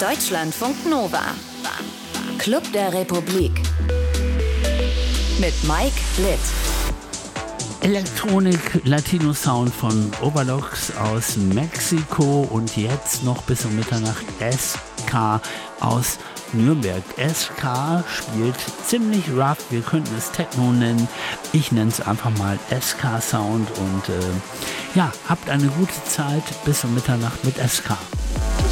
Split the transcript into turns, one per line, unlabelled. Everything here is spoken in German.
Deutschlandfunk Nova. Club der Republik. Mit Mike Litt.
Elektronik, Latino-Sound von Overlocks aus Mexiko und jetzt noch bis um Mitternacht SK aus Nürnberg. SK spielt ziemlich rough, wir könnten es Techno nennen. Ich nenne es einfach mal SK-Sound und habt eine gute Zeit bis um Mitternacht mit SK.